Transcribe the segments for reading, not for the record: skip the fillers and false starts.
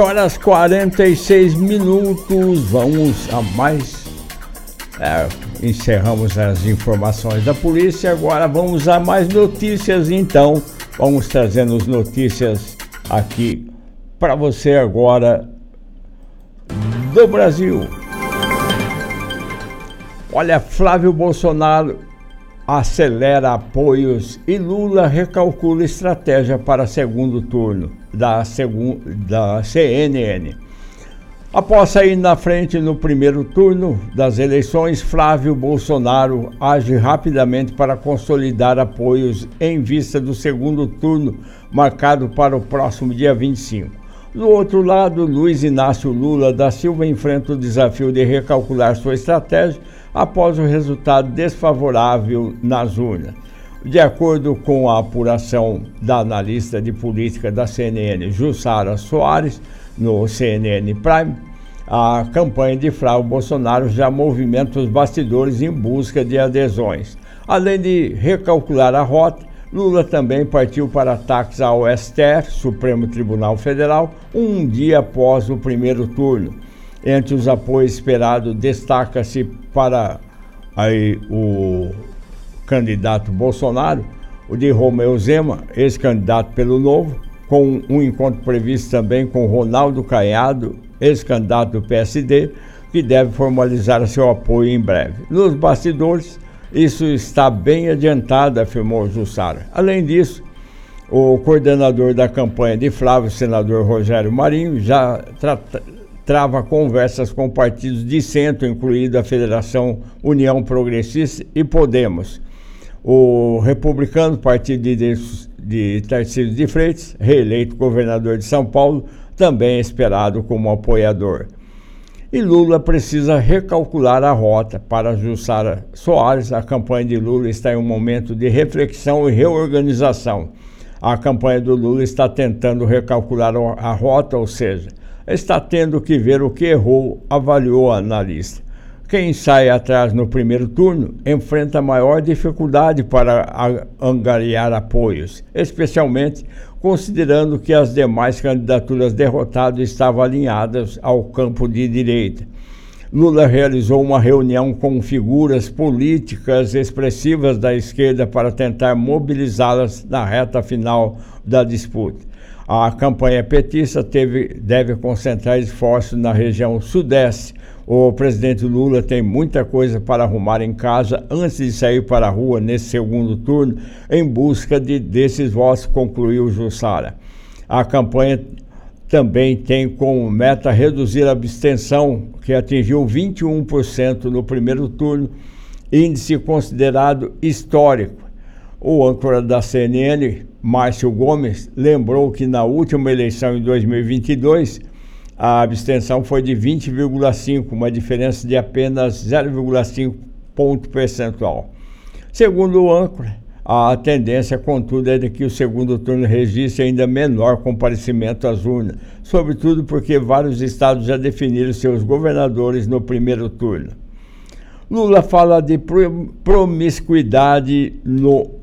Horas 46 minutos, vamos a mais. Encerramos as informações da polícia, agora vamos a mais notícias. Então, vamos trazendo as notícias aqui para você agora do Brasil. Olha, Flávio Bolsonaro acelera apoios e Lula recalcula estratégia para segundo turno da CNN. Após sair na frente no primeiro turno das eleições, Flávio Bolsonaro age rapidamente para consolidar apoios em vista do segundo turno, marcado para o próximo dia 25. Do outro lado, Luiz Inácio Lula da Silva enfrenta o desafio de recalcular sua estratégia após o resultado desfavorável nas urnas. De acordo com a apuração da analista de política da CNN, Jussara Soares, no CNN Prime, a campanha de Flávio Bolsonaro já movimenta os bastidores em busca de adesões. Além de recalcular a rota, Lula também partiu para ataques ao STF, Supremo Tribunal Federal, um dia após o primeiro turno. Entre os apoios esperados, destaca-se para o candidato Bolsonaro, o de Romeu Zema, ex-candidato pelo Novo, com um encontro previsto também com Ronaldo Caiado, ex-candidato do PSD, que deve formalizar seu apoio em breve. Nos bastidores, isso está bem adiantado, afirmou Jussara. Além disso, o coordenador da campanha de Flávio, senador Rogério Marinho, já trava conversas com partidos de centro, incluindo a Federação União Progressista e Podemos. O republicano, partido de Tarcísio de Freitas, reeleito governador de São Paulo, também é esperado como apoiador. E Lula precisa recalcular a rota. Para Jussara Soares, a campanha de Lula está em um momento de reflexão e reorganização. A campanha do Lula está tentando recalcular a rota, ou seja, está tendo que ver o que errou, avaliou a analista. Quem sai atrás no primeiro turno enfrenta maior dificuldade para angariar apoios, especialmente considerando que as demais candidaturas derrotadas estavam alinhadas ao campo de direita. Lula realizou uma reunião com figuras políticas expressivas da esquerda para tentar mobilizá-las na reta final da disputa. A campanha petista deve concentrar esforços na região sudeste. O presidente Lula tem muita coisa para arrumar em casa antes de sair para a rua nesse segundo turno em busca desses votos, concluiu Jussara. A campanha também tem como meta reduzir a abstenção, que atingiu 21% no primeiro turno, índice considerado histórico. O âncora da CNN, Márcio Gomes, lembrou que na última eleição em 2022, a abstenção foi de 20,5%, uma diferença de apenas 0,5 ponto percentual. Segundo o âncora, a tendência, contudo, é de que o segundo turno registre ainda menor comparecimento às urnas, sobretudo porque vários estados já definiram seus governadores no primeiro turno. Lula fala de promiscuidade no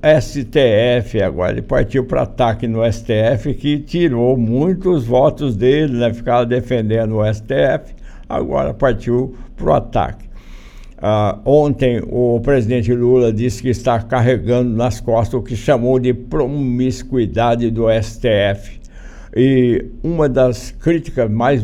STF agora. Ele partiu para ataque no STF, que tirou muitos votos dele, né? Ficava defendendo o STF, agora partiu para o ataque. Ontem o presidente Lula disse que está carregando nas costas o que chamou de promiscuidade do STF. E uma das críticas mais